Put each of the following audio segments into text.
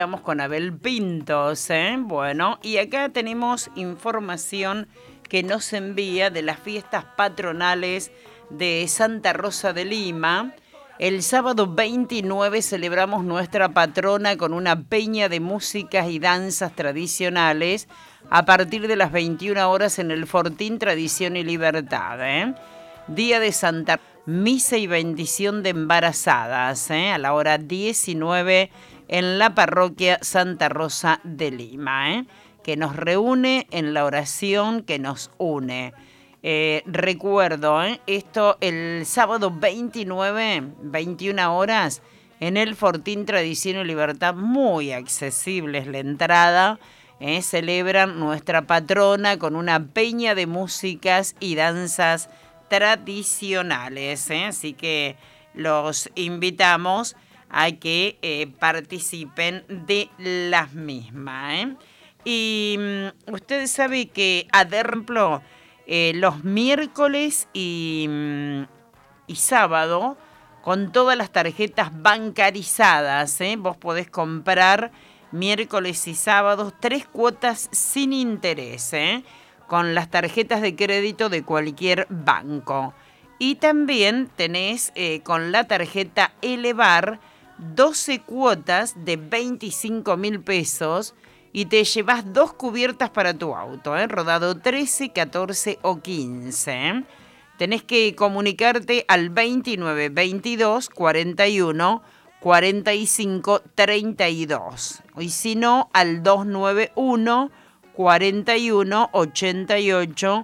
Estamos con Abel Pintos, Bueno, y acá tenemos información que nos envía de las fiestas patronales de Santa Rosa de Lima. El sábado 29 celebramos nuestra patrona con una peña de músicas y danzas tradicionales a partir de las 21 horas en el Fortín Tradición y Libertad. Día de Santa Misa y bendición de embarazadas, a la hora 19 en la parroquia Santa Rosa de Lima, que nos reúne en la oración que nos une. Recuerdo, esto el sábado 29, 21 horas, en el Fortín Tradición y Libertad, muy accesible es la entrada. Celebran nuestra patrona con una peña de músicas y danzas tradicionales, así que los invitamos a que participen de las mismas. Y usted sabe que, por ejemplo, los miércoles y sábado, con todas las tarjetas bancarizadas, vos podés comprar miércoles y sábados 3 cuotas sin interés, con las tarjetas de crédito de cualquier banco. Y también tenés con la tarjeta Elevar 12 cuotas de 25.000 pesos y te llevas 2 cubiertas para tu auto, rodado 13, 14 o 15. Tenés que comunicarte al 29 22 41 45 32 y si no al 291 41 88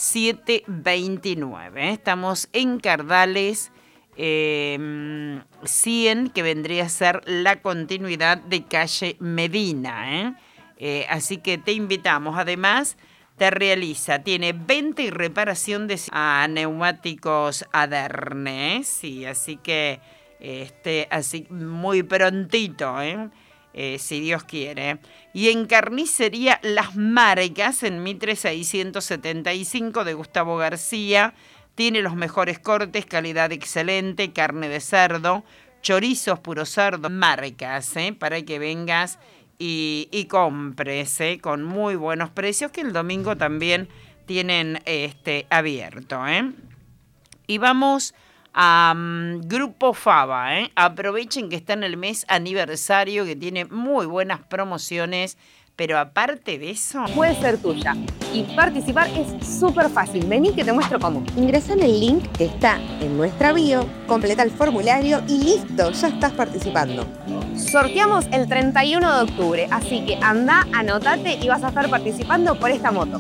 729. Estamos en Cardales 100, que vendría a ser la continuidad de calle Medina. Así que te invitamos. Además, tiene venta y reparación de neumáticos Aderne, sí, así que así muy prontito, si Dios quiere. Y en Carnicería Las Marcas, en Mitre 675 de Gustavo García, tiene los mejores cortes, calidad excelente, carne de cerdo, chorizos puro cerdo, Marcas, para que vengas y compres, con muy buenos precios, que el domingo también tienen abierto, Y vamos a Grupo Fava, Aprovechen que está en el mes aniversario, que tiene muy buenas promociones, pero aparte de eso, puede ser tuya. Y participar es súper fácil. Vení que te muestro cómo. Ingresa en el link que está en nuestra bio, completa el formulario y listo, ya estás participando. Sorteamos el 31 de octubre, así que anda, anotate y vas a estar participando por esta moto.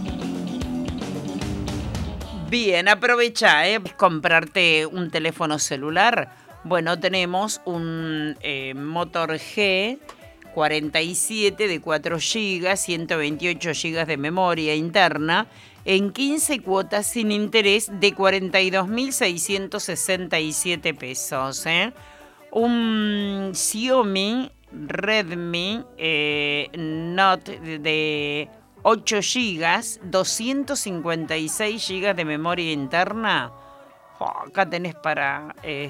Bien, aprovecha, comprarte un teléfono celular. Bueno, tenemos un Motor G 47 de 4 GB, 128 GB de memoria interna, en 15 cuotas sin interés de 42.667 pesos. Un Xiaomi Redmi Note de 8 GB, 256 GB de memoria interna. Acá tenés para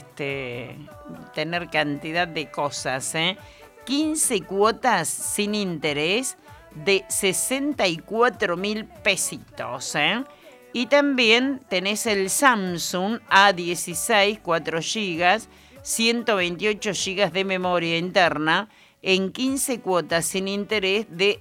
tener cantidad de cosas, 15 cuotas sin interés de 64.000 pesitos, Y también tenés el Samsung A16, 4 GB, 128 GB de memoria interna, en 15 cuotas sin interés de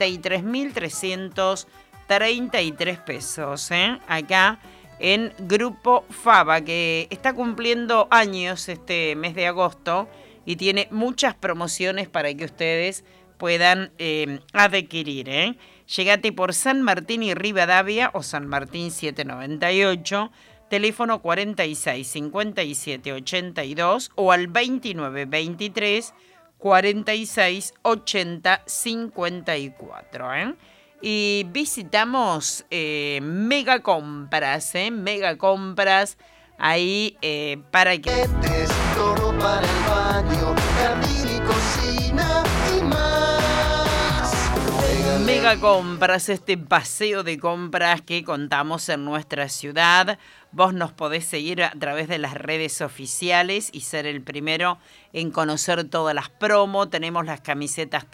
33.333 pesos, acá en Grupo Fava, que está cumpliendo años este mes de agosto y tiene muchas promociones para que ustedes puedan adquirir. Llegate por San Martín y Rivadavia o San Martín 798, teléfono 46 57 82 o al 29 23 46 80 54. Y visitamos Mega Compras, Mega Compras, ahí para que... Todo para el baño, jardín y cocina y más. Mega Compras, este paseo de compras que contamos en nuestra ciudad. Vos nos podés seguir a través de las redes oficiales y ser el primero en conocer todas las promos. Tenemos las camisetas